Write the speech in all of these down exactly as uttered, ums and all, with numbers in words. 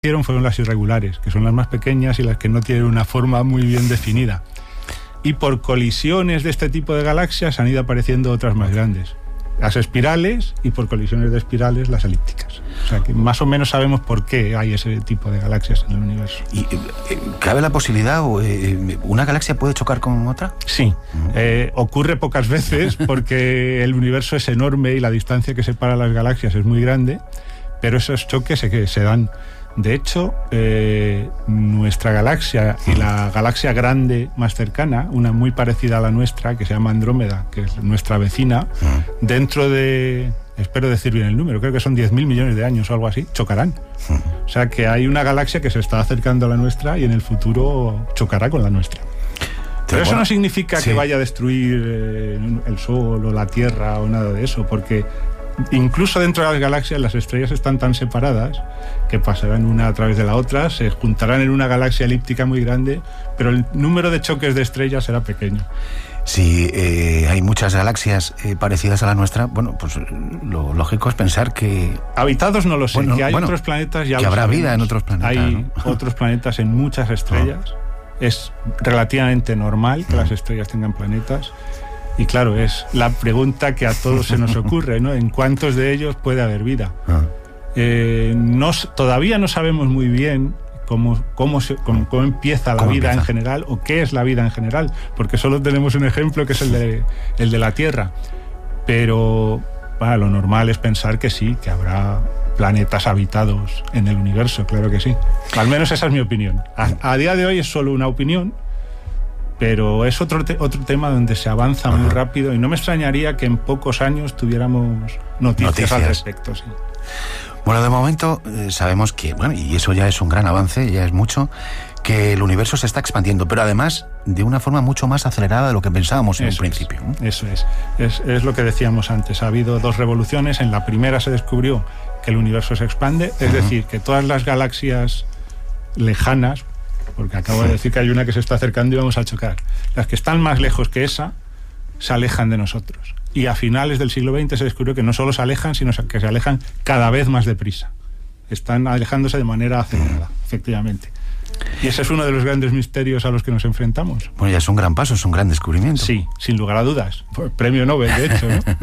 fueron las irregulares, que son las más pequeñas y las que no tienen una forma muy bien definida. Y por colisiones de este tipo de galaxias han ido apareciendo otras más grandes, las espirales, y por colisiones de espirales las elípticas. O sea que más o menos sabemos por qué hay ese tipo de galaxias en el universo. ¿Y eh, cabe la posibilidad, o eh, una galaxia puede chocar con otra? Sí, uh-huh. eh, ocurre pocas veces porque el universo es enorme y la distancia que separa las galaxias es muy grande, pero esos choques se, se dan. De hecho, eh, nuestra galaxia y la galaxia grande más cercana, una muy parecida a la nuestra, que se llama Andrómeda, que es nuestra vecina, uh-huh. dentro de, espero decir bien el número, creo que son diez mil millones de años o algo así, chocarán. Uh-huh. O sea que hay una galaxia que se está acercando a la nuestra y en el futuro chocará con la nuestra. Pero eso no significa sí. que vaya a destruir eh, el Sol o la Tierra o nada de eso, porque incluso dentro de las galaxias las estrellas están tan separadas que pasarán una a través de la otra, se juntarán en una galaxia elíptica muy grande, pero el número de choques de estrellas será pequeño. Si eh, hay muchas galaxias eh, parecidas a la nuestra, bueno, pues lo lógico es pensar que... Habitados no lo sé, bueno, que hay bueno, otros planetas ya que lo habrá sabemos. Vida en otros planetas. Hay ¿no? otros planetas en muchas estrellas. Oh. Es relativamente normal que oh. las estrellas tengan planetas. Y claro, es la pregunta que a todos se nos ocurre, ¿no? ¿En cuántos de ellos puede haber vida? Ah. Eh, no, todavía no sabemos muy bien cómo, cómo, se, cómo, cómo empieza la ¿Cómo vida empieza? en general, o qué es la vida en general, porque solo tenemos un ejemplo que es el de, el de la Tierra. Pero bueno, lo normal es pensar que sí, que habrá planetas habitados en el universo, claro que sí. Al menos esa es mi opinión. A, a día de hoy es solo una opinión, pero es otro, te- otro tema donde se avanza Ajá. muy rápido y no me extrañaría que en pocos años tuviéramos noticias, noticias. al respecto. Sí. Bueno, de momento eh, sabemos que, bueno, y eso ya es un gran avance, ya es mucho, que el universo se está expandiendo, pero además de una forma mucho más acelerada de lo que pensábamos en eso un principio. Es, ¿no? Eso es. es. Es lo que decíamos antes, ha habido dos revoluciones. En la primera se descubrió que el universo se expande, es uh-huh. decir, que todas las galaxias lejanas, porque acabo de decir que hay una que se está acercando y vamos a chocar, las que están más lejos que esa se alejan de nosotros, y a finales del siglo veinte se descubrió que no solo se alejan, sino que se alejan cada vez más deprisa, están alejándose de manera acelerada, efectivamente, y ese es uno de los grandes misterios a los que nos enfrentamos. Bueno, ya es un gran paso, es un gran descubrimiento. Sí, sin lugar a dudas, premio Nobel de hecho, ¿no?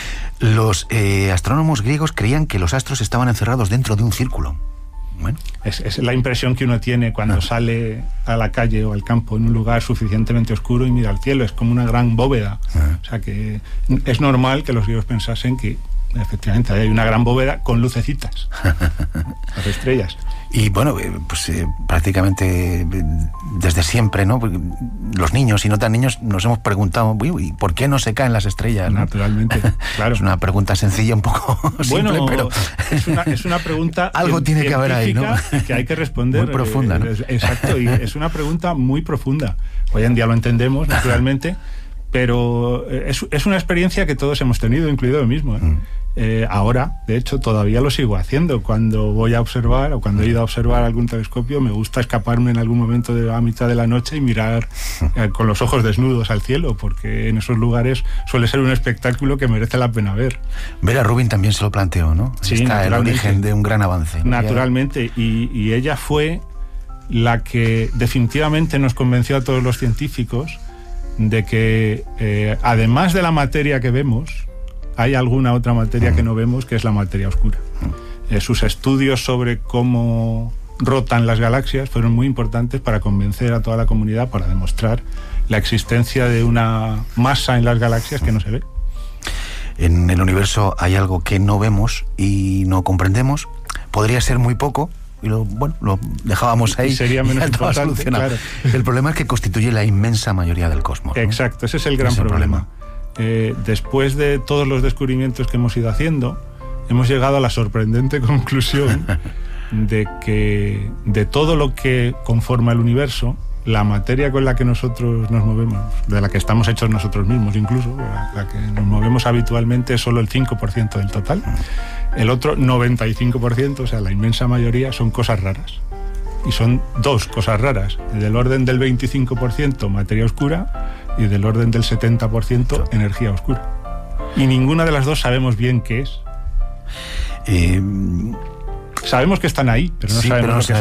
Los eh, astrónomos griegos creían que los astros estaban encerrados dentro de un círculo. Bueno. Es, es la impresión que uno tiene cuando ah. sale a la calle o al campo en un lugar suficientemente oscuro y mira al cielo, es como una gran bóveda. Ah. O sea que es normal que los griegos pensasen que efectivamente hay una gran bóveda con lucecitas, las estrellas. Y bueno, pues eh, prácticamente desde siempre, ¿no? Los niños y no tan niños nos hemos preguntado, ¿y por qué no se caen las estrellas? ¿no? Naturalmente, claro. Es una pregunta sencilla, un poco simple, bueno, pero... es una, es una pregunta... Algo tiene que haber ahí, ¿no? Que hay que responder. Muy profunda, ¿no? Exacto, y es una pregunta muy profunda. Hoy en día lo entendemos, naturalmente, pero es, es una experiencia que todos hemos tenido, incluido yo mismo, ¿eh? Mm. Eh, ahora, de hecho, todavía lo sigo haciendo. Cuando voy a observar o cuando he ido a observar algún telescopio, me gusta escaparme en algún momento de a mitad de la noche y mirar eh, con los ojos desnudos al cielo, porque en esos lugares suele ser un espectáculo que merece la pena ver. Vera Rubin también se lo planteó, ¿no? Sí, está el origen de un gran avance, ¿no? Naturalmente, y, y ella fue la que definitivamente nos convenció a todos los científicos de que eh, además de la materia que vemos, hay alguna otra materia mm. que no vemos, que es la materia oscura. Mm. Eh, sus estudios sobre cómo rotan las galaxias fueron muy importantes para convencer a toda la comunidad, para demostrar la existencia de una masa en las galaxias que no se ve. En el universo hay algo que no vemos y no comprendemos. Podría ser muy poco, y lo, bueno, lo dejábamos ahí. Y sería menos importante, claro. El problema es que constituye la inmensa mayoría del cosmos, ¿no? Exacto, ese es el gran es el problema. problema. Eh, después de todos los descubrimientos que hemos ido haciendo, hemos llegado a la sorprendente conclusión de que de todo lo que conforma el universo, la materia con la que nosotros nos movemos, de la que estamos hechos nosotros mismos incluso, la, la que nos movemos habitualmente, es solo el cinco por ciento del total. El otro noventa y cinco por ciento, o sea, la inmensa mayoría, son cosas raras. Y son dos cosas raras, del orden del veinticinco por ciento materia oscura y del orden del setenta por ciento energía oscura. Y ninguna de las dos sabemos bien qué es. Eh, sabemos que están ahí, pero no sí, sabemos pero no lo que sabemos